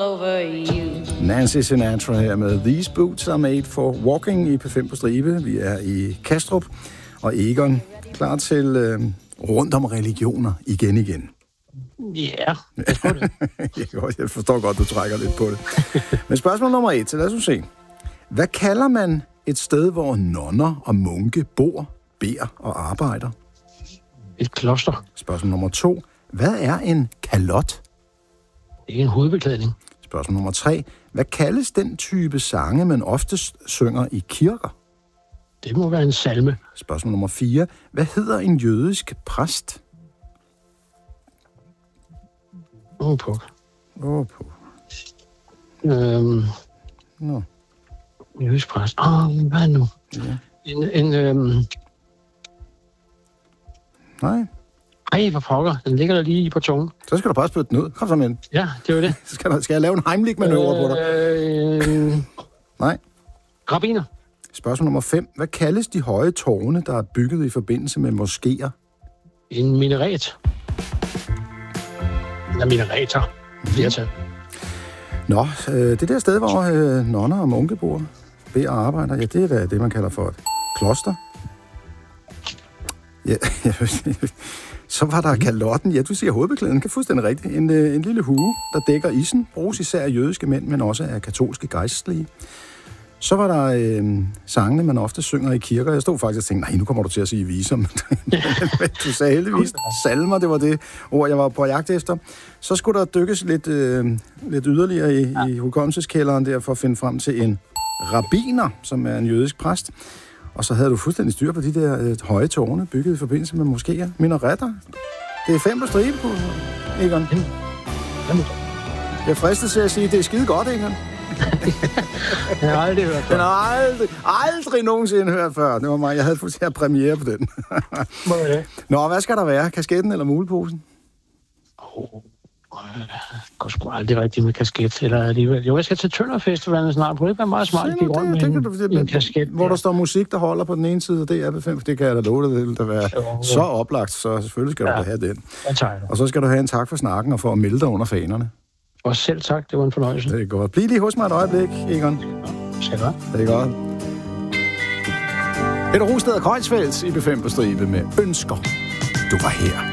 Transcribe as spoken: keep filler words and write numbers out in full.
over you. Nancy Sinatra her med These Boots Are Made For Walking i P fem på stribe. Vi er i Kastrup, og Egon klar til øh, rundt om religioner igen igen. Ja, jeg tror det. Jeg forstår godt, du trækker lidt på det. Men spørgsmål nummer et, så lad os se. Hvad kalder man et sted, hvor nonner og munke bor, beder og arbejder? Et kloster. Spørgsmål nummer to. Hvad er en kalot? Det er en hovedbeklædning. Spørgsmål nummer tre. Hvad kaldes den type sange, man oftest synger i kirker? Det må være en salme. Spørgsmål nummer fire. Hvad hedder en jødisk præst? Åh, oh, på. Åh, oh, på. Øhm... Nå. Jødisk præst. Åh, oh, hvad nu? Ja. En, en øhm... Nej. Ej, hvor pokker. Den ligger der lige på tungen. Så skal du bare spytte den ud. Kom så med den. Ja, det var det. Så skal, der, skal jeg lave en Heimlich-manøvre øh, på dig? Øh... Nej. Rabbiner. Spørgsmål nummer fem. Hvad kaldes de høje tårne, der er bygget i forbindelse med moskéer? En minaret. Eller minareter. Flertal. Nå, øh, det der sted, hvor øh, nonner og munke bor, beder og arbejder, ja, det er da det, man kalder for et kloster. Ja, så var der kalotten. Ja, du siger hovedbeklædning. Kan fuldstændig rigtigt. En, øh, en lille hue, der dækker isen. Bruges især af jødiske mænd, men også af katolske gejstlige. Så var der øh, sangene, man ofte synger i kirker. Jeg stod faktisk og tænkte, nej, nu kommer du til at sige viser. Men du sagde heldigvis salmer, det var det ord, jeg var på jagt efter. Så skulle der dykkes lidt, øh, lidt yderligere i, ja. i hukommelseskælderen der, for at finde frem til en rabbiner, som er en jødisk præst. Og så havde du fuldstændig styr på de der øh, høje tårne, bygget i forbindelse med moskéer. Minaretter. Det er fem på stribe, Egon. Jeg fristes til at sige, det er skide godt, Egon. Jeg har aldrig hørt før. Den har aldrig, aldrig nogensinde hørt før. Det var mig. Jeg havde fuldstændig premiere på den. Må det? Nå, hvad skal der være? Kasketten eller muleposen? Åh, oh, jeg går sgu aldrig rigtigt med kasket. Eller alligevel. Jo, jeg skal til Tønderfestivalen snart. Kunne det ikke være meget smart, at gik rundt med en, du, det, en kasket? Hvor der står musik, der holder på den ene side, og det er P fem. Det kan jeg da love dig, det vil da være jo, jo. Så oplagt, så selvfølgelig skal ja. du da have den. Og så skal du have en tak for snakken og for at melde dig under fanerne. Og selv tak, det var en fornøjelse. Det er godt. Bliv lige hos mig et øjeblik, Egon. Skal du? Det er godt. Peter Rosted og Kreuzfeldt i P fem på stribe med ønsker. Du var her.